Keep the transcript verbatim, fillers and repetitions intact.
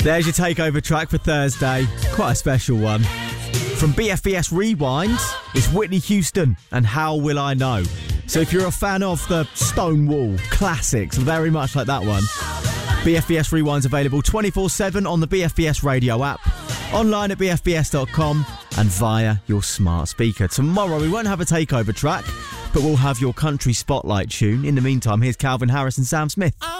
There's your takeover track for Thursday. Quite a special one. From B F B S Rewind, it's Whitney Houston and How Will I Know. So if you're a fan of the Stonewall classics, very much like that one, B F B S Rewind's available twenty-four seven on the B F B S radio app, online at b f b s dot com and via your smart speaker. Tomorrow we won't have a takeover track, but we'll have your country spotlight tune. In the meantime, here's Calvin Harris and Sam Smith.